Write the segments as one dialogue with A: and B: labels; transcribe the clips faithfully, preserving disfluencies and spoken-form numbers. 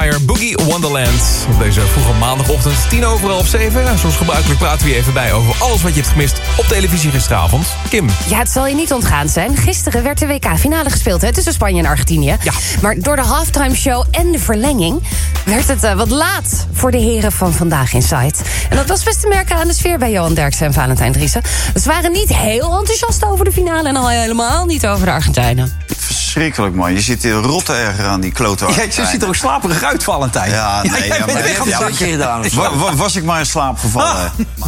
A: Empire, Boogie Wonderland. Op deze vroege maandagochtend, tien over half zeven. Ja, zoals gebruikelijk praten we je even bij over alles wat je hebt gemist op televisie gisteravond. Kim.
B: Ja, het zal je niet ontgaan zijn. Gisteren werd de W K-finale gespeeld hè, tussen Spanje en Argentinië.
A: Ja.
B: Maar door de halftime show en de verlenging werd het uh, wat laat voor de heren van Vandaag Inside. En dat was best te merken aan de sfeer bij Johan Derksen en Valentijn Driessen. Ze waren niet heel enthousiast over de finale en al helemaal niet over de Argentijnen.
C: Verschrikkelijk, man. Je zit hier rotte erger aan die klote.
D: Ja, je ziet er ook slaperig uit, Valentijn.
C: Ja, nee. Ja, maar,
D: ja,
C: ja,
D: ja, gedaan.
C: wa, wa, was ik maar in slaap gevallen. Ah.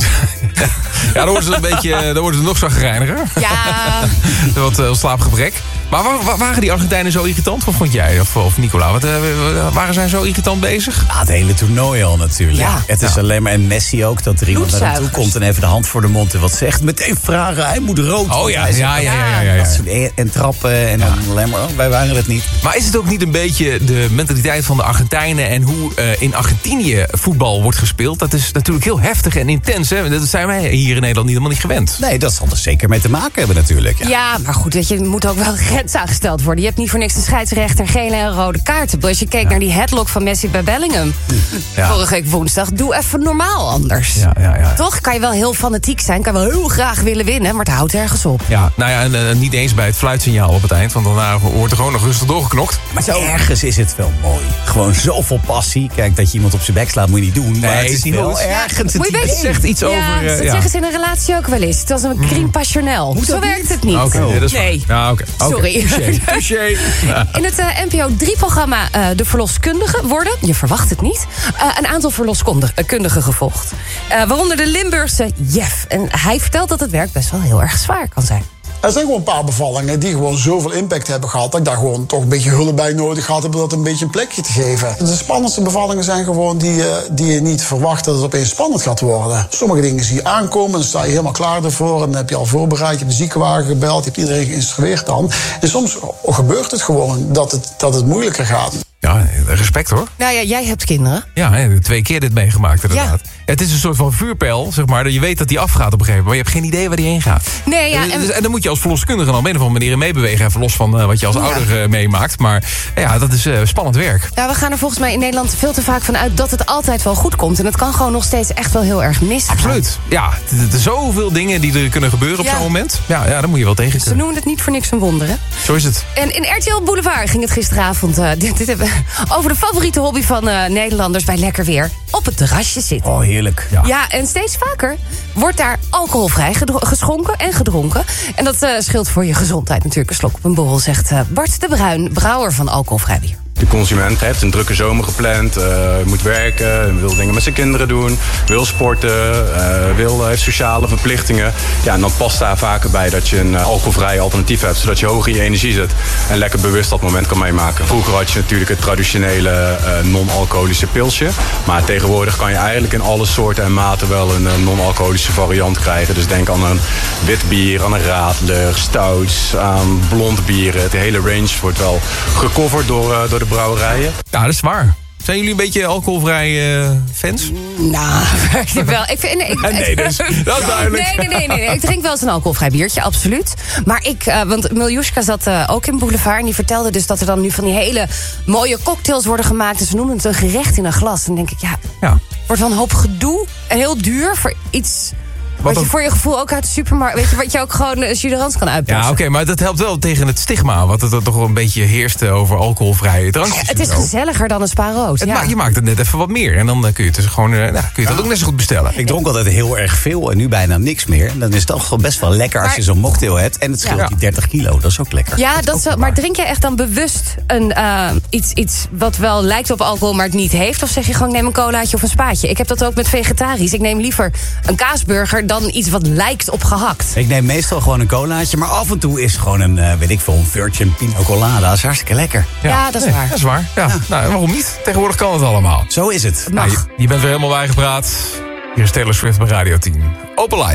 A: Ja, dan worden ze een beetje, dan worden ze nog zagrijniger.
B: Ja.
A: Wat uh, slaapgebrek. Maar waar, waar, waren die Argentijnen zo irritant? Wat vond jij? Of, of Nicola? Wat, uh, waren zij zo irritant bezig?
E: Ja, het hele toernooi al natuurlijk.
B: Ja.
E: Het is
A: Ja.
E: alleen maar... En Messi ook, dat er iemand naar hem toe komt en even de hand voor de mond en wat zegt. Meteen vragen, hij moet rood.
A: Oh ja,
E: Hij zegt,
A: ja, ja, ja, ja, ja.
E: dat soort- En, en trappen en dan alleen maar, oh, wij waren het niet.
A: Maar is het ook niet een beetje de mentaliteit van de Argentijnen en hoe uh, in Argentinië voetbal wordt gespeeld? Dat is natuurlijk heel heftig en intens. Hè? Dat zijn wij hier in Nederland niet helemaal niet gewend.
E: Nee, dat zal er zeker mee te maken hebben natuurlijk. Ja.
B: Ja, maar goed, weet je, er moet ook wel grens aangesteld worden. Je hebt niet voor niks de scheidsrechter gele en rode kaarten. Als je keek ja. naar die headlock van Messi bij Bellingham
A: Ja.
B: vorige week woensdag, doe even normaal anders.
A: Ja, ja, ja.
B: Toch? Kan je wel heel fanatiek zijn, kan je wel heel graag willen winnen, maar het houdt ergens op.
A: Ja, nou ja, en uh, niet eens bij het fluitsignaal op het eind, want daarna wordt er gewoon nog rustig doorgeknokt.
E: Maar zo ergens is het wel mooi. Gewoon zoveel passie. Kijk, dat je iemand op zijn bek slaat moet je niet doen. Maar
A: Nee,
E: het is
A: niet
E: wel
A: wel.
E: ergens
B: Moet
E: het
B: je
E: idee.
B: weten-
A: Zegt iets
B: Ja,
A: over... uh,
B: dat
A: ja.
B: zeggen ze in een relatie ook wel eens. Het was een crime passionnel. Zo
E: dat
B: werkt
E: niet?
B: het niet.
A: Oké, okay, dat is
B: nee.
A: waar. Ja, oké. Okay.
B: Sorry.
A: Okay. Touché. Ja.
B: In het uh, N P O drie programma uh, De Verloskundigen worden, je verwacht het niet, uh, een aantal verloskundigen gevolgd. Uh, waaronder de Limburgse Jeff. En hij vertelt dat het werk best wel heel erg zwaar kan zijn.
F: Er zijn gewoon een paar bevallingen die gewoon zoveel impact hebben gehad... dat ik daar gewoon toch een beetje hulp bij nodig had om dat een beetje een plekje te geven. De spannendste bevallingen zijn gewoon die, uh, die je niet verwacht dat het opeens spannend gaat worden. Sommige dingen zie je aankomen, dan sta je helemaal klaar ervoor... en dan heb je al voorbereid, je hebt de ziekenwagen gebeld... je hebt iedereen geïnstrueerd dan. En soms gebeurt het gewoon dat het, dat het moeilijker gaat.
A: Ja, respect hoor.
B: Nou ja, jij hebt kinderen.
A: Ja, hè, twee keer dit meegemaakt inderdaad.
B: Ja.
A: Het is een soort van vuurpijl, zeg maar. Dat je weet dat die afgaat op een gegeven moment. Maar je hebt geen idee waar die heen gaat.
B: Nee, ja,
A: en,
B: en-
A: en dan moet je als verloskundige dan op een of andere manier in meebewegen. Even los van uh, wat je als
B: Ja.
A: ouder uh, meemaakt. Maar ja, dat is uh, spannend werk.
B: Ja, we gaan er volgens mij in Nederland veel te vaak van uit dat het altijd wel goed komt. En het kan gewoon nog steeds echt wel heel erg misgaan.
A: Absoluut. Ja, er zijn zoveel dingen die er kunnen gebeuren op
B: Ja.
A: zo'n moment. Ja, ja, daar moet je wel tegen
B: Ze
A: kunnen.
B: noemen het niet voor niks een wonder, hè?
A: Zo is het.
B: En in R T L Boulevard ging het gisteravond uh, dit, dit, hebben we over de favoriete hobby van uh, Nederlanders bij lekker weer. Op het terrasje zitten.
E: Oh, heerlijk.
A: Ja.
B: Ja, en steeds vaker wordt daar alcoholvrij gedro- geschonken en gedronken. En dat uh, scheelt voor je gezondheid natuurlijk. Een slok op een borrel, zegt uh, Bart de Bruin, brouwer van alcoholvrij bier.
G: De consument heeft een drukke zomer gepland, uh, moet werken, wil dingen met zijn kinderen doen, wil sporten, uh, wil, uh, heeft sociale verplichtingen. Ja, en dan past daar vaker bij dat je een uh, alcoholvrij alternatief hebt, zodat je hoog in je energie zit en lekker bewust dat moment kan meemaken. Vroeger had je natuurlijk het traditionele uh, non-alcoholische pilsje, maar tegenwoordig kan je eigenlijk in alle soorten en maten wel een uh, non-alcoholische variant krijgen. Dus denk aan een wit bier, aan een radler, stouts, aan blond bieren. De hele range wordt wel gecoverd door, uh, door de brouwerijen.
A: Ja, dat is waar. Zijn jullie een beetje alcoholvrij uh, fans?
B: Nou, wel. Ik vind, nee, ik,
A: Nee, dus. Dat is duidelijk.
B: Nee, nee, nee, nee, nee. Ik drink wel eens een alcoholvrij biertje, absoluut. Maar ik, uh, want Miljuska zat uh, ook in Boulevard... en die vertelde dus dat er dan nu van die hele mooie cocktails worden gemaakt. En ze noemen het een gerecht in een glas. En dan denk ik, ja,
A: Ja.
B: wordt wel een hoop gedoe en heel duur voor iets... Wat je
A: dan-
B: voor je gevoel ook uit de supermarkt... weet je, wat je ook gewoon uh, Juderans kan uitpassen.
A: Ja, oké, okay, maar dat helpt wel tegen het stigma... wat er toch wel een beetje heerst over alcoholvrije drankjes.
B: Het is
A: en zo.
B: gezelliger dan een Spa Rood.
A: Het
B: Ja.
A: ma- je maakt het net even wat meer. En dan uh, kun je het dus gewoon, uh, nou, kun je dat ook net zo goed bestellen.
E: Ik dronk altijd heel erg veel en nu bijna niks meer. En dan is het toch wel best wel lekker als
B: Maar-
E: je zo'n mocktail hebt. En het scheelt
A: Ja.
E: die dertig kilo, dat is ook lekker.
B: Ja, dat is wel, maar drink jij echt dan bewust een, uh, iets, iets wat wel lijkt op alcohol, maar het niet heeft? Of zeg je gewoon neem een colaatje of een spaatje? Ik heb dat ook met vegetarisch. Ik neem liever een kaasburger dan iets wat lijkt op gehakt.
E: Ik neem meestal gewoon een colaatje, maar af en toe is gewoon een, uh, weet ik veel, een Virgin Pina Colada. Dat is hartstikke lekker.
B: Ja, dat is waar.
A: Dat is waar. Ja. Nou, waarom niet? Tegenwoordig kan het allemaal.
E: Zo is het.
A: Nou, je, je bent weer helemaal bijgepraat. Hier is Taylor Swift bij Radio tien. Open Live.